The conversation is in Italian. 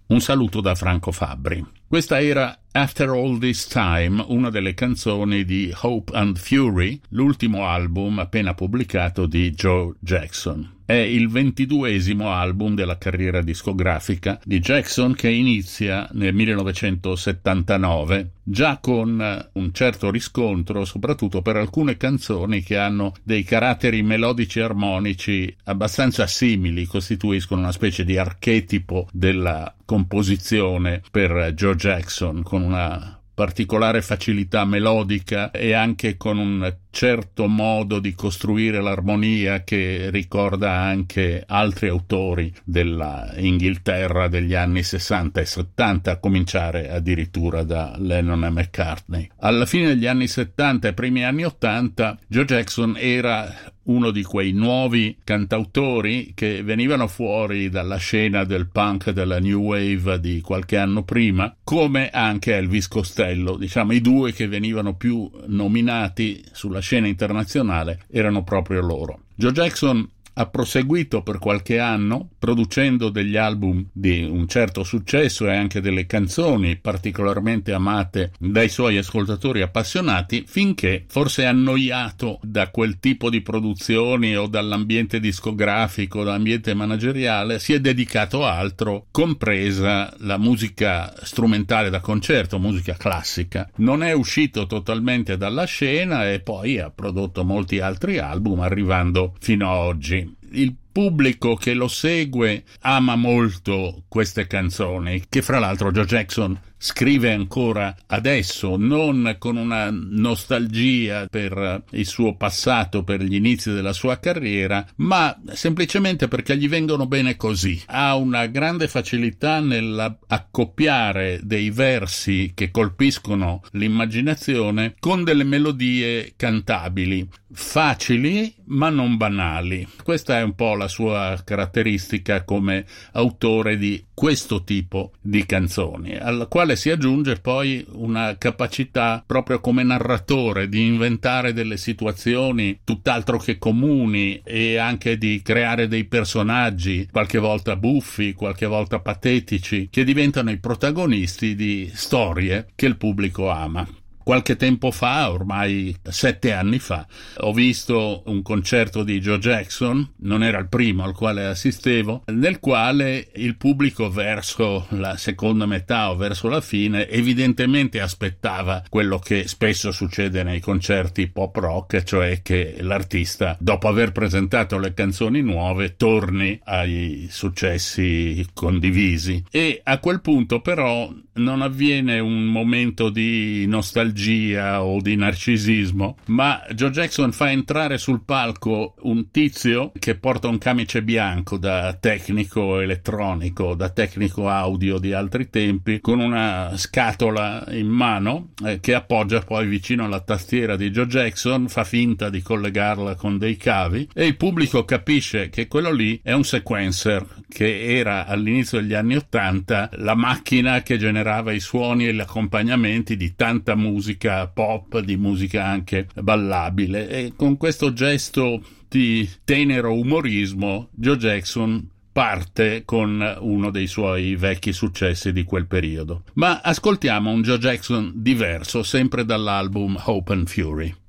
Un saluto da Franco Fabbri. Questa era After All This Time, una delle canzoni di Hope and Fury, l'ultimo album appena pubblicato di Joe Jackson. È il 22esimo album della carriera discografica di Jackson, che inizia nel 1979, già con un certo riscontro, soprattutto per alcune canzoni che hanno dei caratteri melodici e armonici abbastanza simili, costituiscono una specie di archetipo della composizione per Joe Jackson, con una particolare facilità melodica e anche con un certo modo di costruire l'armonia che ricorda anche altri autori della Inghilterra degli anni 60 e 70, a cominciare addirittura da Lennon e McCartney. Alla fine degli anni 70 e primi anni 80 Joe Jackson era uno di quei nuovi cantautori che venivano fuori dalla scena del punk e della new wave di qualche anno prima, come anche Elvis Costello. Diciamo, i due che venivano più nominati sulla scena internazionale erano proprio loro. Joe Jackson ha proseguito per qualche anno producendo degli album di un certo successo e anche delle canzoni particolarmente amate dai suoi ascoltatori appassionati, finché, forse annoiato da quel tipo di produzioni o dall'ambiente discografico, dall'ambiente manageriale, si è dedicato a altro, compresa la musica strumentale da concerto, musica classica. Non è uscito totalmente dalla scena e poi ha prodotto molti altri album, arrivando fino a oggi. Il pubblico che lo segue ama molto queste canzoni, che fra l'altro Joe Jackson scrive ancora adesso, non con una nostalgia per il suo passato, per gli inizi della sua carriera, ma semplicemente perché gli vengono bene così. Ha una grande facilità nell'accoppiare dei versi che colpiscono l'immaginazione con delle melodie cantabili, facili ma non banali. Questa è un po' la sua caratteristica come autore di questo tipo di canzoni, alla quale si aggiunge poi una capacità proprio come narratore di inventare delle situazioni tutt'altro che comuni e anche di creare dei personaggi, qualche volta buffi, qualche volta patetici, che diventano i protagonisti di storie che il pubblico ama. Qualche tempo fa, ormai 7 anni fa, ho visto un concerto di Joe Jackson, non era il primo al quale assistevo, nel quale il pubblico verso la seconda metà o verso la fine evidentemente aspettava quello che spesso succede nei concerti pop rock, cioè che l'artista, dopo aver presentato le canzoni nuove, torni ai successi condivisi. E a quel punto però non avviene un momento di nostalgia o di narcisismo, ma Joe Jackson fa entrare sul palco un tizio che porta un camice bianco da tecnico elettronico, da tecnico audio di altri tempi, con una scatola in mano che appoggia poi vicino alla tastiera di Joe Jackson, fa finta di collegarla con dei cavi e il pubblico capisce che quello lì è un sequencer, che era all'inizio degli anni 80 la macchina che generava i suoni e gli accompagnamenti di tanta musica pop, di musica anche ballabile. E con questo gesto di tenero umorismo Joe Jackson parte con uno dei suoi vecchi successi di quel periodo. Ma ascoltiamo un Joe Jackson diverso, sempre dall'album Hope and Fury.